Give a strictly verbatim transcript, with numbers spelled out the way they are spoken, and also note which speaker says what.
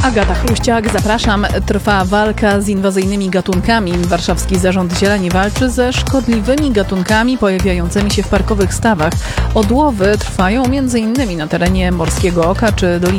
Speaker 1: Agata Chruściak, zapraszam. Trwa walka z inwazyjnymi gatunkami. Warszawski Zarząd Zieleni walczy ze szkodliwymi gatunkami pojawiającymi się w parkowych stawach. Odłowy trwają między innymi na terenie Morskiego Oka czy Doliny